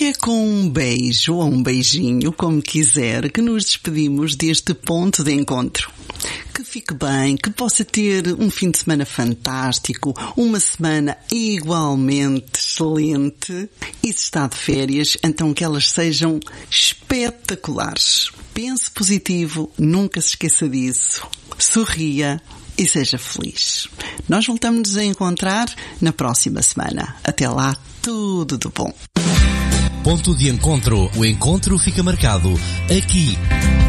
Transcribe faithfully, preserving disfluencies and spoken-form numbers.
E é com um beijo ou um beijinho, como quiser, que nos despedimos deste ponto de encontro. Que fique bem, que possa ter um fim de semana fantástico, uma semana igualmente excelente. E se está de férias, então que elas sejam espetaculares. Pense positivo, nunca se esqueça disso. Sorria e seja feliz. Nós voltamos a encontrar na próxima semana. Até lá, tudo de bom. Ponto de encontro. O encontro fica marcado aqui